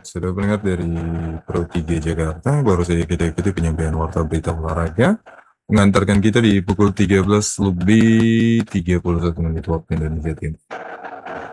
sudah pendengar dari Pro 3 Jakarta, baru saja kita ikuti penyampaian warta berita olahraga, mengantarkan kita di pukul 13 lebih 31 menit waktu Indonesia Timur.